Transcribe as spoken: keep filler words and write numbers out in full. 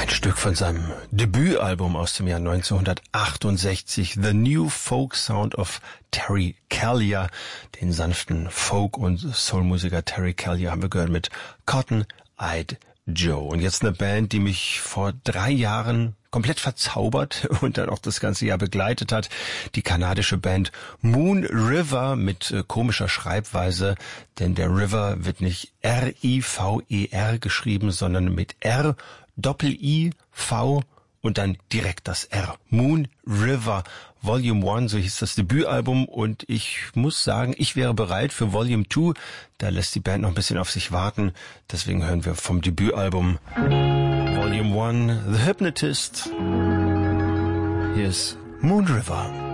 Ein Stück von seinem Debütalbum aus dem Jahr neunzehnhundertachtundsechzig, The New Folk Sound of Terry Callier. Den sanften Folk- und Soulmusiker Terry Callier haben wir gehört mit Cotton Eyed Joe. Und jetzt eine Band, die mich vor drei Jahren komplett verzaubert und dann auch das ganze Jahr begleitet hat. Die kanadische Band Moon River mit äh, komischer Schreibweise, denn der River wird nicht R I V E R geschrieben, sondern mit R, Doppel-I, V und dann direkt das R. Moon River Volume eins, so hieß das Debütalbum, und ich muss sagen, ich wäre bereit für Volume zwei. Da lässt die Band noch ein bisschen auf sich warten. Deswegen hören wir vom Debütalbum Volume eins, The Hypnotist. Hier ist Moon River.